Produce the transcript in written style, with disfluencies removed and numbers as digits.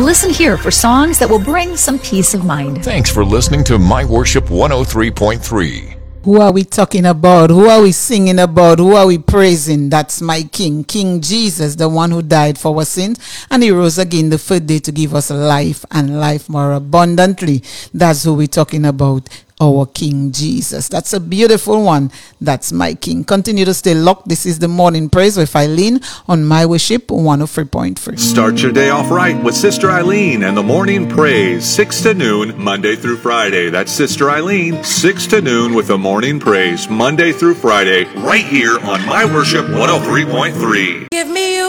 Listen here for songs that will bring some peace of mind. Thanks for listening to My Worship 103.3. Who are we talking about? Who are we singing about? Who are we praising? That's my King, King Jesus, the one who died for our sins, and he rose again the third day to give us life and life more abundantly. That's who we're talking about, our King Jesus. That's a beautiful one. That's my King. Continue to stay locked. This is the Morning Praise with Eileen on My Worship 103.3. Start your day off right with Sister Eileen and the Morning Praise, 6 to noon, Monday through Friday. That's Sister Eileen, 6 to noon with the Morning Praise, Monday through Friday, right here on My Worship 103.3. Give me you.